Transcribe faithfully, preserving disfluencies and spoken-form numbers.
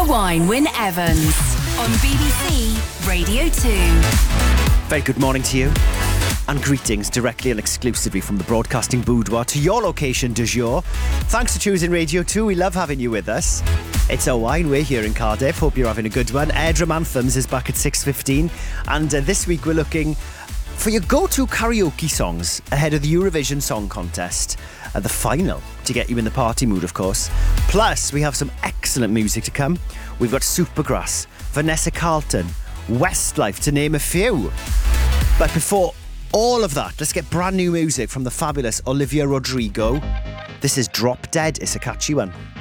Owain Wyn Evans on B B C Radio two. Very good morning to you, and greetings directly and exclusively from the broadcasting boudoir to your location du jour. Thanks for choosing Radio two. We love having you with us. It's Owain, we're here in Cardiff. Hope you're having a good one. Airdrum Anthems is back at six fifteen, and uh, this week we're looking for your go-to karaoke songs ahead of the Eurovision Song Contest, uh, the final, to get you in the party mood, of course. Plus, we have some excellent music to come. We've got Supergrass, Vanessa Carlton, Westlife, to name a few. But before all of that, let's get brand new music from the fabulous Olivia Rodrigo. This is Drop Dead. It's a catchy one.